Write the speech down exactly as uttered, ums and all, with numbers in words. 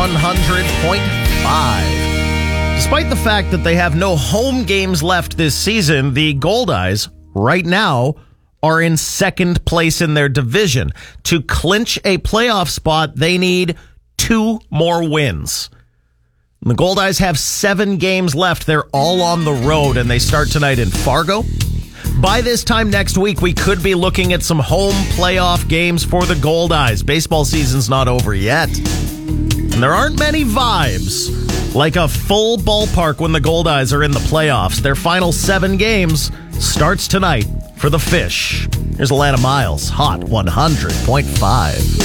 one hundred point five. Despite the fact that they have no home games left this season, the Goldeyes right now are in second place in their division. To clinch a playoff spot, they need two more wins. The Goldeyes have seven games left. They're all on the road, and they start tonight in Fargo. By this time next week, we could be looking at some home playoff games for the Goldeyes. Baseball season's not over yet. And there aren't many vibes like a full ballpark when the Goldeyes are in the playoffs. Their final seven games starts tonight for the Fish. Here's Atlanta Miles, Hot one hundred point five.